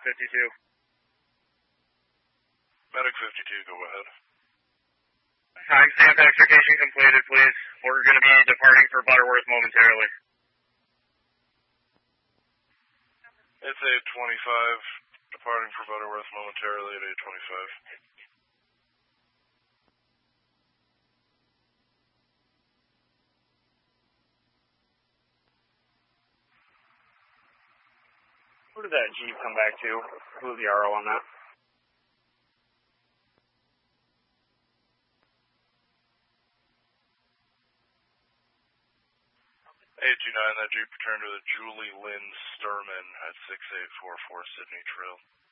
52. Medic 52, go ahead. Timestamp extrication completed, please. We're going to be departing for Butterworth momentarily. It's 8:25, departing for Butterworth momentarily at 8:25. Where did that Jeep come back to? Who was the RO on that? 829, that Jeep returned to the Julie Lynn Sturman at 6844 Sydney Trail.